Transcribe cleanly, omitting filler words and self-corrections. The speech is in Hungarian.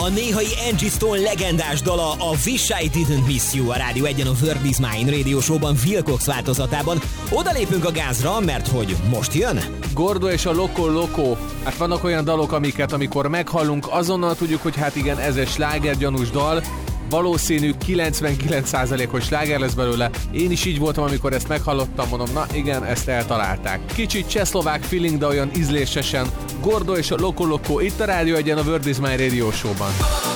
A néhai Angie Stone legendás dala, a Wish I Didn't Miss You a Rádió 1-en a World Is Mine Radio Show-ban Wilcox változatában. Oda lépünk a gázra, mert hogy most jön? Gordo és a Loco Loco. Hát vannak olyan dalok, amiket amikor meghallunk, azonnal tudjuk, hogy hát igen, ez egy slágergyanús dal. Valószínű 99%-os sláger lesz belőle. Én is így voltam, amikor ezt meghallottam, mondom, na igen, ezt eltalálták. Kicsit csehszlovák feeling, de olyan ízlésesen. Gordo és a Loco Loco itt a Rádió 1-en a World Is Mine Radio Show-ban.